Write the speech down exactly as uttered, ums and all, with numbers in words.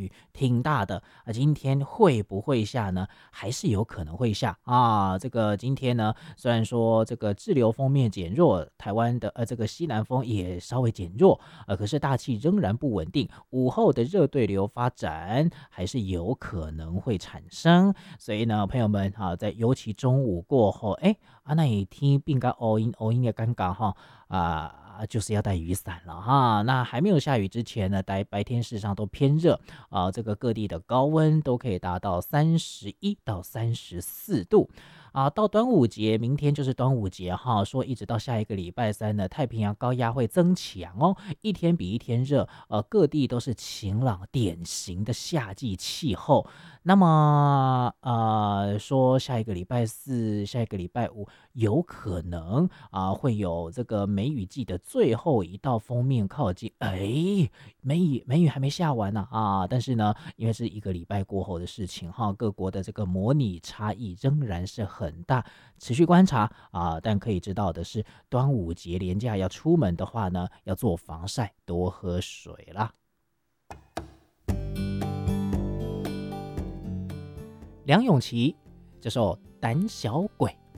雨挺大的啊。今天会不会下呢？还是有可能会下啊。这个今天呢，虽然说这个滞留锋面减弱，台湾的呃这个西南风也稍微减弱，呃，可是大气仍然不稳定，午后的热对流发展还是有可能会产生。所以呢，朋友们啊，在尤其中午过后，哎啊，那一天并该 all in all in 的尴尬哈啊，就是要带雨伞了哈。那还没有下雨之前呢，白白天事实上都偏热啊，这个各地的高温都可以达到三十一到三十四度。啊，到端午节，明天就是端午节哈，说一直到下一个礼拜三呢，太平洋高压会增强哦，一天比一天热，呃，各地都是晴朗，典型的夏季气候。那么，呃，说下一个礼拜四、下一个礼拜五有可能啊、会有这个梅雨季的最后一道锋面靠近。哎，梅雨梅雨还没下完呢 啊，但是呢，因为是一个礼拜过后的事情哈，各国的这个模拟差异仍然是很大，持续观察啊。但可以知道的是，端午节连假要出门的话呢，要做防晒，多喝水啦。梁咏琪这首《胆小鬼》。